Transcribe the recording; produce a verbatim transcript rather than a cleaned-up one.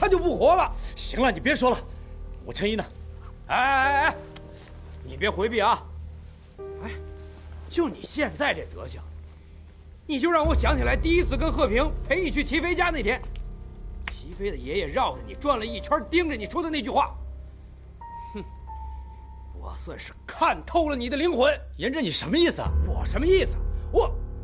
他就不活了。 行了，你别说了，我陈毅呢？ 哎哎哎，你别回避啊！哎，就你现在这德行，你就让我想起来第一次跟贺平陪你去齐飞家那天，齐飞的爷爷绕着你转了一圈，盯着你说的那句话。哼，我算是看透了你的灵魂。 严震，你什么意思啊？ 我什么意思？我。